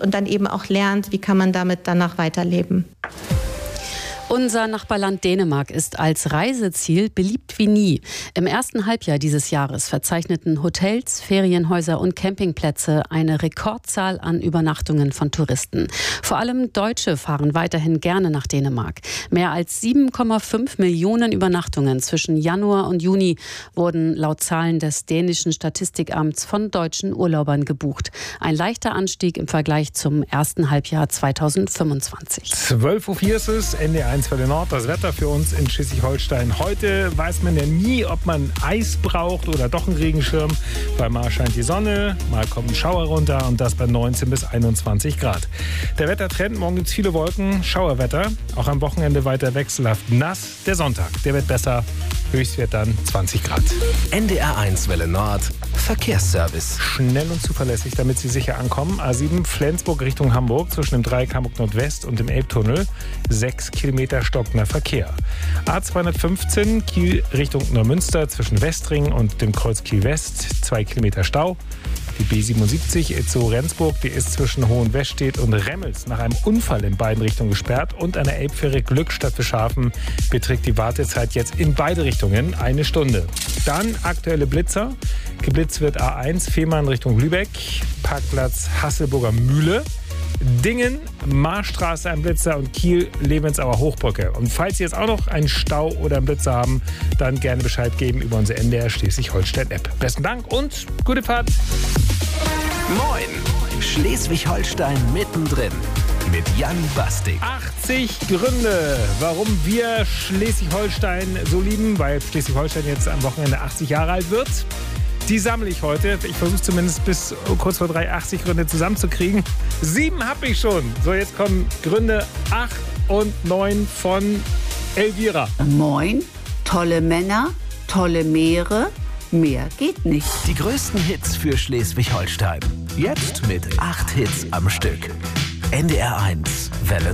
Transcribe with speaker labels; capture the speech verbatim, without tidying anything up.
Speaker 1: erlebt und dann eben auch lernt, wie kann man damit danach weiterleben.
Speaker 2: Unser Nachbarland Dänemark ist als Reiseziel beliebt wie nie. Im ersten Halbjahr dieses Jahres verzeichneten Hotels, Ferienhäuser und Campingplätze eine Rekordzahl an Übernachtungen von Touristen. Vor allem Deutsche fahren weiterhin gerne nach Dänemark. Mehr als sieben Komma fünf Millionen Übernachtungen zwischen Januar und Juni wurden laut Zahlen des dänischen Statistikamts von deutschen Urlaubern gebucht. Ein leichter Anstieg im Vergleich zum ersten Halbjahr zweitausendfünfundzwanzig.
Speaker 3: zwölf Uhr vier ist es, N D R eins für den Nord. Das Wetter für uns in Schleswig-Holstein. Heute weiß man ja nie, ob man Eis braucht oder doch einen Regenschirm, weil mal scheint die Sonne, mal kommt ein Schauer runter und das bei neunzehn bis einundzwanzig Grad. Der Wettertrend, morgen gibt es viele Wolken, Schauerwetter, auch am Wochenende weiter wechselhaft nass. Der Sonntag, der wird besser, Höchstwert dann zwanzig Grad.
Speaker 4: N D R eins Welle Nord, Verkehrsservice.
Speaker 3: Schnell und zuverlässig, damit Sie sicher ankommen. A sieben Flensburg Richtung Hamburg zwischen dem Dreieck Hamburg Nordwest und dem Elbtunnel. Sechs Kilometer stockender Verkehr. A zweihundertfünfzehn Kiel Richtung Neumünster zwischen Westring und dem Kreuz Kiel West. Zwei Kilometer Stau. Die B siebenundsiebzig Itzehoe-Rendsburg, die ist zwischen Hohenwestedt und Remmels nach einem Unfall in beiden Richtungen gesperrt. Und an der Elbfähre Glückstadt Bischhafen beträgt die Wartezeit jetzt in beide Richtungen eine Stunde. Dann aktuelle Blitzer. Geblitzt wird A eins Fehmarn Richtung Lübeck, Parkplatz Hasselburger Mühle. Dingen, Marstraße ein Blitzer und Kiel, Lebensauer Hochbrücke. Und falls Sie jetzt auch noch einen Stau oder einen Blitzer haben, dann gerne Bescheid geben über unsere N D R Schleswig-Holstein-App. Besten Dank und gute Fahrt.
Speaker 4: Moin, Schleswig-Holstein mittendrin mit Jan Bastik.
Speaker 3: achtzig Gründe, warum wir Schleswig-Holstein so lieben, weil Schleswig-Holstein jetzt am Wochenende achtzig Jahre alt wird. Die sammle ich heute. Ich versuche zumindest bis kurz vor drei achtzig Gründe zusammenzukriegen. Sieben habe ich schon. So, jetzt kommen Gründe acht und neun von Elvira.
Speaker 5: Moin, tolle Männer, tolle Meere, mehr geht nicht.
Speaker 4: Die größten Hits für Schleswig-Holstein. Jetzt mit acht Hits am Stück. N D R eins Welle